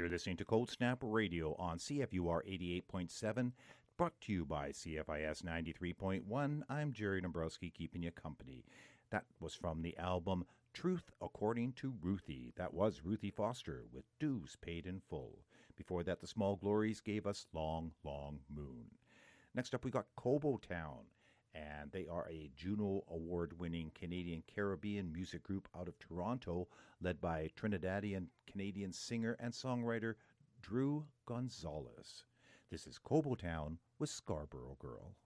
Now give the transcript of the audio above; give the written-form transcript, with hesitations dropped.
You're listening to Cold Snap Radio on CFUR 88.7, brought to you by CFIS 93.1. I'm Jerry Dombrowski, keeping you company. That was from the album Truth According to Ruthie. That was Ruthie Foster with Dues Paid in Full. Before that, the Small Glories gave us Long, Long Moon. Next up, we got Cobo Town, and they are a Juno Award-winning Canadian-Caribbean music group out of Toronto, led by Trinidadian-Canadian singer and songwriter Drew Gonzalez. This is Cobo Town with Scarborough Girl.